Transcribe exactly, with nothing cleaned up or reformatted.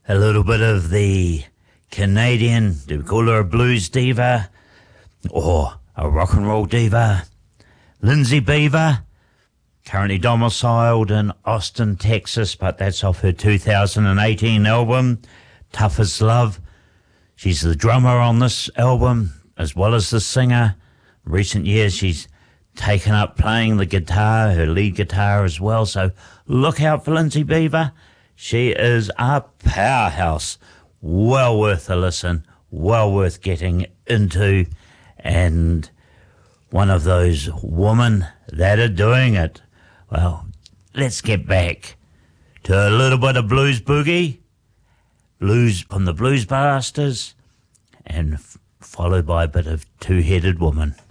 a little bit of the Canadian, do we call her a blues diva or a rock and roll diva? Lindsay Beaver, currently domiciled in Austin, Texas, but that's off her two thousand eighteen album, Tough as Love. She's the drummer on this album as well as the singer. In recent years she's taken up playing the guitar, her lead guitar as well, so look out for Lindsay Beaver. She is a powerhouse. Well worth a listen, well worth getting into, and one of those women that are doing it. Well, let's get back to a little bit of blues boogie, blues from the Blues Busters, and f- followed by a bit of Two-Headed Woman.